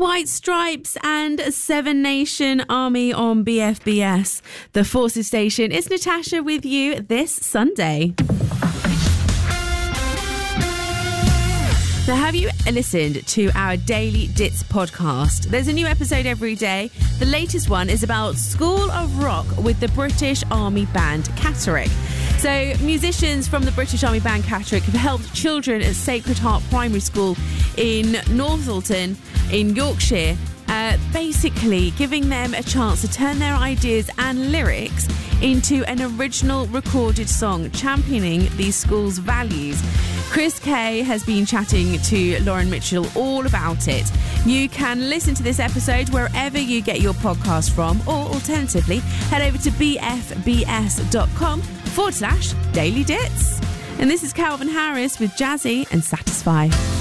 White Stripes and Seven Nation Army on BFBS, the Forces Station. It's Natasha with you this Sunday. Now, have you listened to our Daily Dits podcast? There's a new episode every day. The latest one is about School of Rock with the British Army Band Catterick. So musicians from the British Army Band Catterick have helped children at Sacred Heart Primary School in Northallerton in Yorkshire, basically giving them a chance to turn their ideas and lyrics into an original recorded song championing these schools' values. Chris Kay has been chatting to Lauren Mitchell all about it. You can listen to this episode wherever you get your podcast from, or alternatively, head over to bfbs.com/Daily Dits. And this is Calvin Harris with Jazzy and Satisfy.